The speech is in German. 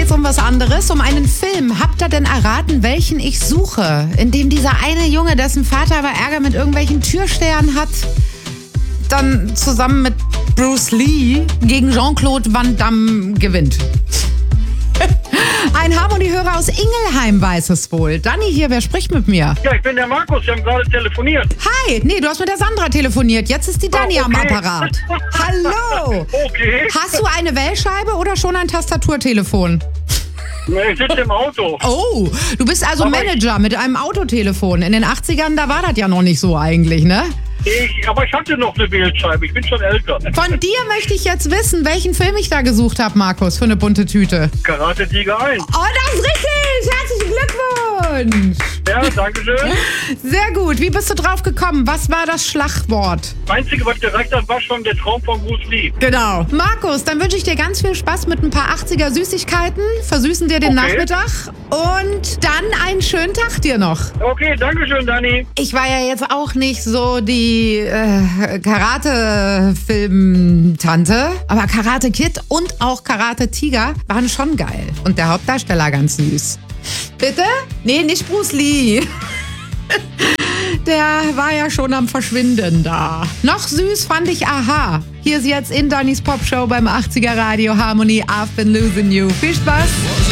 geht's um was anderes, um einen Film. Habt ihr denn erraten, welchen ich suche? In dem dieser eine Junge, dessen Vater aber Ärger mit irgendwelchen Türstehern hat, dann zusammen mit Bruce Lee gegen Jean-Claude Van Damme gewinnt. Ein Harmony-Hörer aus Ingelheim weiß es wohl. Danny hier, wer spricht mit mir? Ja, ich bin der Markus, wir haben gerade telefoniert. Hi, nee, du hast mit der Sandra telefoniert. Jetzt ist die Dani am Apparat. Hallo. Okay. Hast du eine Wählscheibe oder schon ein Tastaturtelefon? Ich sitze im Auto. Oh, du bist also Aber Manager mit einem Autotelefon. In den 80ern, da war das ja noch nicht so eigentlich, ne? Aber ich hatte noch eine Wählscheibe, ich bin schon älter. Von dir möchte ich jetzt wissen, welchen Film ich da gesucht habe, Markus, für eine bunte Tüte. Karate Tiger 1. Oh, das ist richtig! Herzlichen Glückwunsch! Ja, danke schön. Sehr gut. Wie bist du drauf gekommen? Was war das Schlagwort? Das Einzige, was gereicht hat, war schon der Traum von Bruce Lee. Genau. Markus, dann wünsche ich dir ganz viel Spaß mit ein paar 80er Süßigkeiten. Versüßen dir den Nachmittag. Und dann einen schönen Tag dir noch. Okay, danke schön, Dani. Ich war ja jetzt auch nicht so die Karate-Film-Tante. Aber Karate Kid und auch Karate Tiger waren schon geil. Und der Hauptdarsteller ganz süß. Bitte? Nee, nicht Bruce Lee. Der war ja schon am Verschwinden da. Noch süß fand ich Aha. Hier ist jetzt in Dannys Popshow beim 80er Radio Harmony. I've been losing you. Viel Spaß.